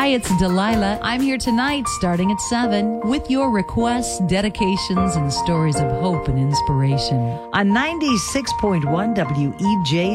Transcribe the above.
Hi, it's Delilah. I'm here tonight starting at 7 with your requests, dedications, and stories of hope and inspiration. On 96.1 WEJ